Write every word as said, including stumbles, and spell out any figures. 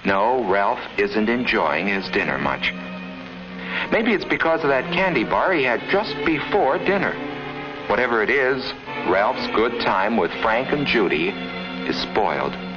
No, Ralph isn't enjoying his dinner much. Maybe it's because of that candy bar he had just before dinner. Whatever it is, Ralph's good time with Frank and Judy is spoiled.